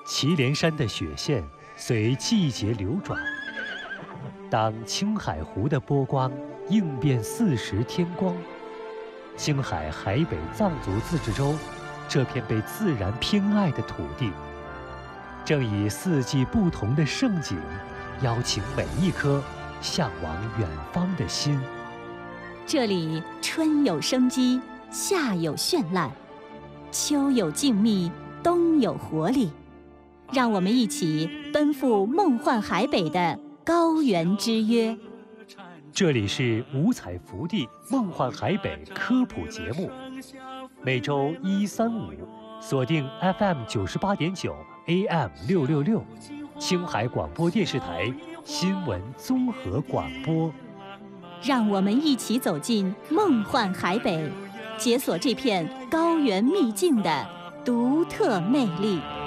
祁连山的雪线随季节流转，当青海湖的波光映遍40天光，青海海北藏族自治州这片被自然偏爱的土地，正以四季不同的盛景，邀请每一颗向往远方的心。 这里春有生机，夏有绚烂，秋有静谧，冬有活力。让我们一起奔赴梦幻海北的高原之约。 这里是五彩福地梦幻海北科普节目，每周1、3、5锁定 FM 98.9 AM 666，青海广播电视台新闻综合广播。 让我们一起走进梦幻海北，解锁这片高原秘境的独特魅力。